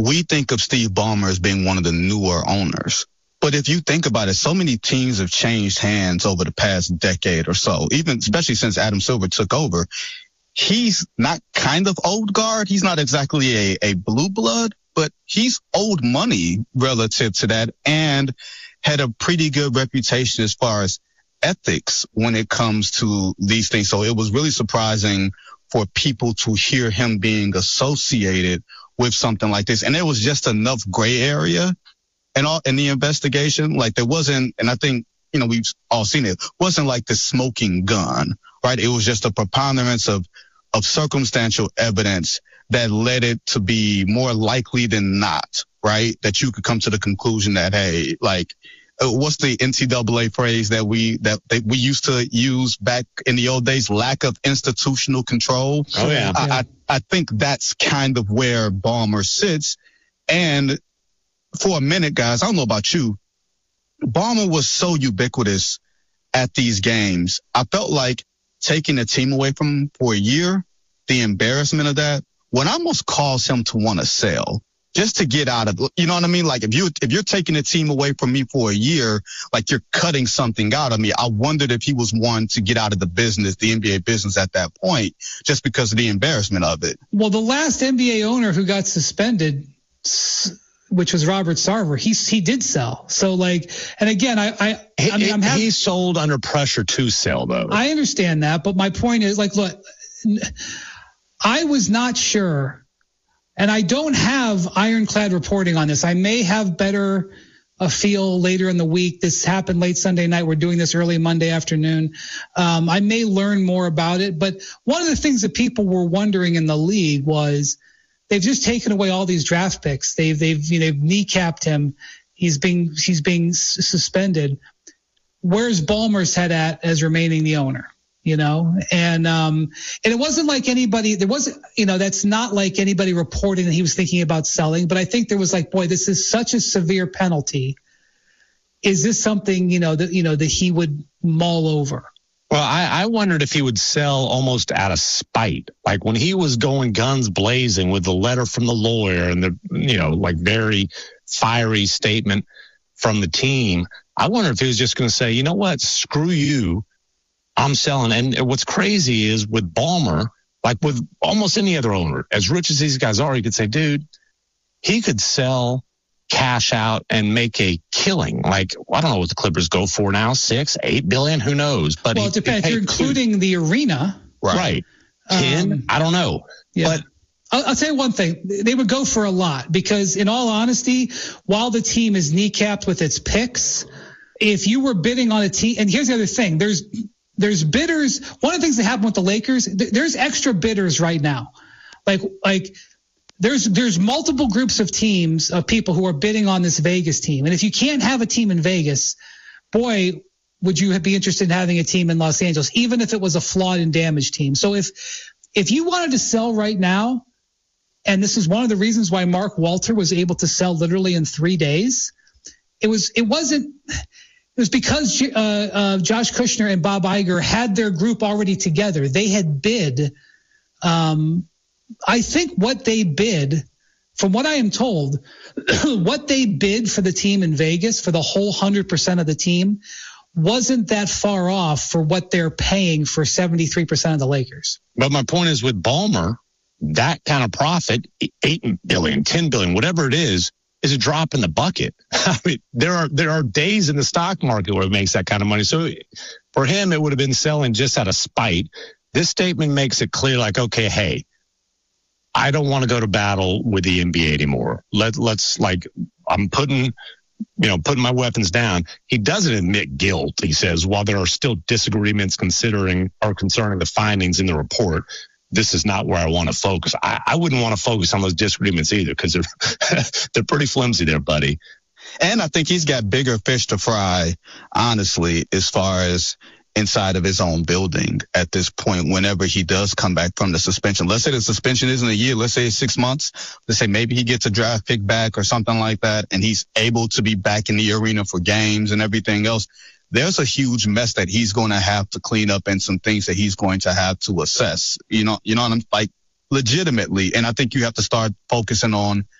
we think of Steve Ballmer as being one of the newer owners. But if you think about it, so many teams have changed hands over the past decade or so, even especially since Adam Silver took over. He's not kind of old guard. He's not exactly a blue blood, but he's old money relative to that and had a pretty good reputation as far as ethics when it comes to these things. So it was really surprising for people to hear him being associated with something like this. And there was just enough gray area in the investigation. Like there wasn't, and I think, we've all seen it, wasn't like the smoking gun, right? It was just a preponderance of circumstantial evidence that led it to be more likely than not, right? That you could come to the conclusion that, hey, like, what's the NCAA phrase that we used to use back in the old days? Lack of institutional control. Oh yeah. I think that's kind of where Ballmer sits. And for a minute, guys, I don't know about you, Ballmer was so ubiquitous at these games. I felt like taking the team away from him for a year, the embarrassment of that, would almost cause him to want to sell. Just to get out of, you know what I mean? Like if you're taking the team away from me for a year, like you're cutting something out of me. I wondered if he was one to get out of the business, the NBA business at that point, just because of the embarrassment of it. Well, the last NBA owner who got suspended, which was Robert Sarver, he did sell. So like, and again, I'm happy. He sold under pressure to sell though. I understand that, but my point is like, look, I was not sure. And I don't have ironclad reporting on this. I may have better feel later in the week. This happened late Sunday night. We're doing this early Monday afternoon. I may learn more about it. But one of the things that people were wondering in the league was they've just taken away all these draft picks. They've kneecapped him. He's being suspended. Where's Ballmer's head at as remaining the owner? And it wasn't like anybody, that's not like anybody reporting that he was thinking about selling, but I think there was like, boy, this is such a severe penalty. Is this something, that he would mull over? Well, I wondered if he would sell almost out of spite. Like when he was going guns blazing with the letter from the lawyer and the, like very fiery statement from the team. I wonder if he was just going to say, you know what, screw you. I'm selling. And what's crazy is with Ballmer, like with almost any other owner, as rich as these guys are, you could say, dude, he could sell, cash out, and make a killing. Like, I don't know what the Clippers go for now, $6-8 billion, who knows? But well, it depends. If you're including the arena. Right. 10, I don't know. Yeah. But I'll tell you one thing. They would go for a lot because, in all honesty, while the team is kneecapped with its picks, if you were bidding on a team, and here's the other thing, there's bidders. One of the things that happened with the Lakers, there's extra bidders right now. Like there's multiple groups of teams of people who are bidding on this Vegas team. And if you can't have a team in Vegas, boy, would you be interested in having a team in Los Angeles, even if it was a flawed and damaged team. So if you wanted to sell right now, and this is one of the reasons why Mark Walter was able to sell literally in 3 days, it was because Josh Kushner and Bob Iger had their group already together. They had bid. I think what they bid, from what I am told, what they bid for the team in Vegas, for the whole 100% of the team, wasn't that far off for what they're paying for 73% of the Lakers. But my point is with Ballmer, that kind of profit, $8 billion, $10 billion, whatever it is a drop in the bucket. I mean, there are days in the stock market where it makes that kind of money. So for him, it would have been selling just out of spite. This statement makes it clear, like, okay, hey, I don't want to go to battle with the NBA anymore. Let's like, I'm putting my weapons down. He doesn't admit guilt. He says, while there are still disagreements concerning the findings in the report, this is not where I want to focus. I wouldn't want to focus on those disagreements either because they're pretty flimsy there, buddy. And I think he's got bigger fish to fry, honestly, as far as inside of his own building at this point, whenever he does come back from the suspension. Let's say the suspension isn't a year. Let's say it's 6 months. Let's say maybe he gets a draft pick back or something like that, and he's able to be back in the arena for games and everything else. There's a huge mess that he's going to have to clean up and some things that he's going to have to assess, you know what I'm like, legitimately. And I think you have to start focusing on